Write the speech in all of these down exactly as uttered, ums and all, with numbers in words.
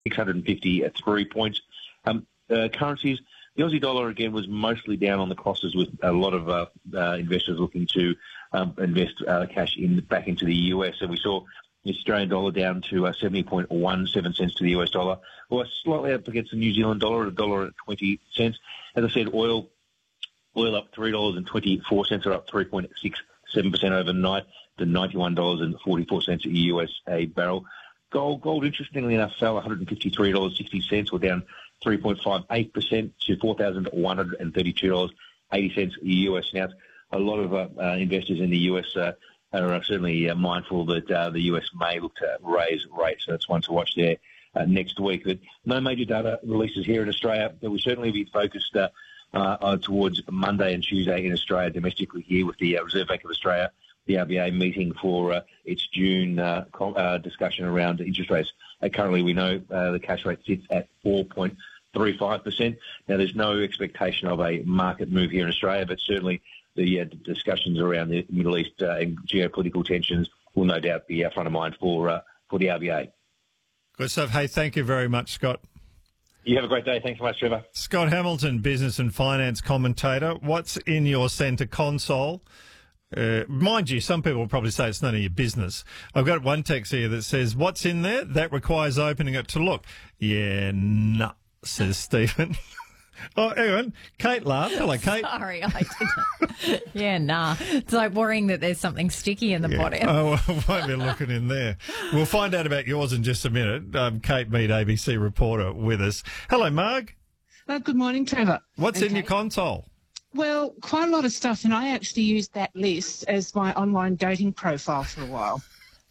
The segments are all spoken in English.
six hundred fifty-three points. Um, uh, currencies, the Aussie dollar, again, was mostly down on the crosses with a lot of uh, uh, investors looking to um, invest uh, cash in back into the U S. And we saw the Australian dollar down to uh, seventy point one seven cents to the U S dollar, or slightly up against the New Zealand dollar at a dollar at twenty cents. As I said, oil oil up three dollars and twenty-four cents, or up three point six seven percent overnight to ninety-one dollars and forty-four cents a U S a barrel. Gold, gold, interestingly enough, fell one hundred fifty-three dollars and sixty cents, or down three point five eight percent to four thousand one hundred thirty-two dollars and eighty cents a U S an ounce. A lot of uh, uh, investors in the U S uh, are certainly uh, mindful that uh, the U S may look to raise rates, so that's one to watch there uh, next week. But no major data releases here in Australia. There will certainly be focused uh, uh, uh, towards Monday and Tuesday in Australia, domestically here, with the uh, Reserve Bank of Australia, the R B A meeting for uh, its June uh, com- uh, discussion around interest rates. Uh, currently, we know uh, the cash rate sits at four point three five percent. Now, there's no expectation of a market move here in Australia, but certainly the uh, discussions around the Middle East uh, and geopolitical tensions will no doubt be uh, front of mind for uh, for the R B A. Good stuff. Hey, thank you very much, Scott. You have a great day. Thanks so much, Trevor. Scott Hamilton, business and finance commentator. What's in your centre console? Uh, mind you, some people will probably say it's none of your business. I've got one text here that says, what's in there? That requires opening it to look. Yeah, nah, says Stephen. Oh, hang on. Kate laughed. Hello, Kate. Sorry, I didn't. Yeah, nah. It's like worrying that there's something sticky in the yeah. bottom. Oh, I won't be looking in there. We'll find out about yours in just a minute. Um, Kate Mead, A B C reporter, with us. Hello, Marg. Uh, good morning, Trevor. What's okay. in your console? Well, quite a lot of stuff, and I actually used that list as my online dating profile for a while.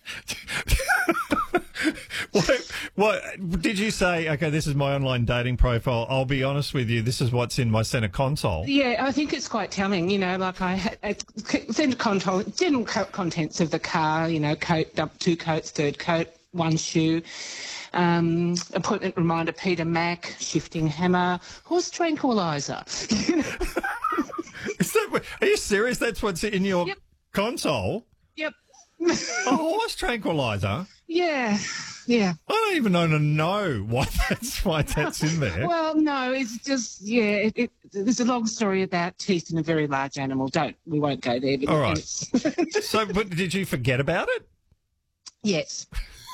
what, what did you say? Okay, this is my online dating profile. I'll be honest with you, this is what's in my centre console. Yeah, I think it's quite telling. You know, like I had uh, centre console, general co- contents of the car. You know, coat, dump, two coats, third coat, one shoe. Um, appointment reminder, Peter Mac, shifting hammer, horse tranquilizer. Is that, are you serious? That's what's in your yep. console? Yep. A horse tranquilizer? Yeah, yeah. I don't even know to know why that's why that's in there. Well, no, it's just, yeah, it, it, there's a long story about teeth in a very large animal. Don't, we won't go there. But all right. So, but did you forget about it? Yes.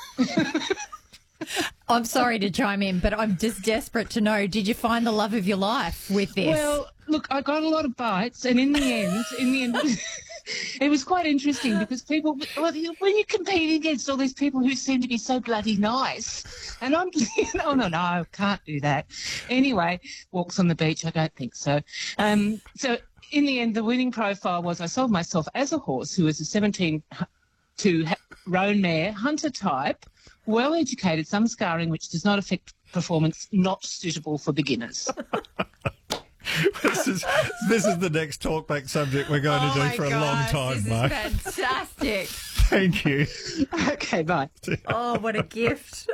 I'm sorry to chime in, but I'm just desperate to know, did you find the love of your life with this? Well, look, I got a lot of bites, and in the end, in the end, it was quite interesting because people, well, when you're competing against all these people who seem to be so bloody nice, and I'm just, oh, no, no, I can't do that. Anyway, walks on the beach, I don't think so. Um, so in the end, the winning profile was I sold myself as a horse who was a seventeen to roan mare, hunter type, well-educated, some scarring, which does not affect performance, not suitable for beginners. This is this is the next talkback subject we're going oh to do for gosh, a long time, this Mark. Is fantastic. Thank you. Okay, bye. Oh, what a gift.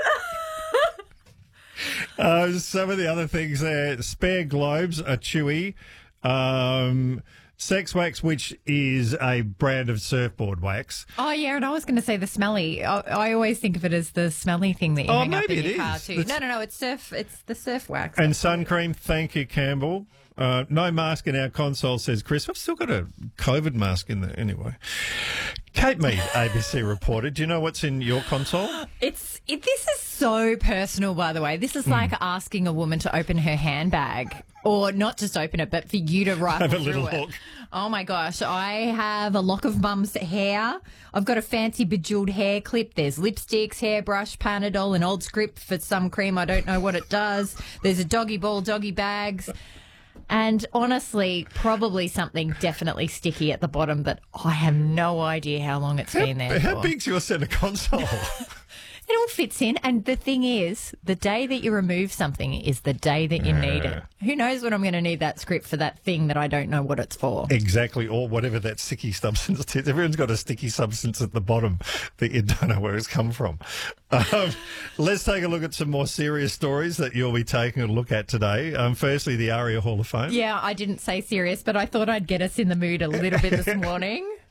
uh, some of the other things there, spare globes are chewy. Um, Sex Wax, which is a brand of surfboard wax. Oh, yeah, and I was going to say the smelly. I, I always think of it as the smelly thing that you oh, hang up in maybe your it car is. too. That's... No, no, no, it's surf. It's the surf wax. And sun cream, thank you, Campbell. Uh, no mask in our console, says Chris. I've still got a COVID mask in there anyway. Kate Mead, A B C reporter. Do you know what's in your console? It's it, this is so personal, by the way. This is like mm. asking a woman to open her handbag, or not just open it, but for you to rifle have a little through look. It. Oh my gosh! I have a lock of mum's hair. I've got a fancy bejeweled hair clip. There's lipsticks, hairbrush, Panadol, an old script for some cream. I don't know what it does. There's a doggy ball, doggy bags. And honestly, probably something definitely sticky at the bottom, but I have no idea how long it's how, been there How for. big's your centre console? It all fits in. And the thing is, the day that you remove something is the day that you yeah. need it. Who knows when I'm going to need that script for that thing that I don't know what it's for. Exactly, or whatever that sticky substance is. Everyone's got a sticky substance at the bottom that you don't know where it's come from. Um, let's take a look at some more serious stories that you'll be taking a look at today. Um, firstly, the ARIA Hall of Fame. Yeah, I didn't say serious, but I thought I'd get us in the mood a little bit this morning.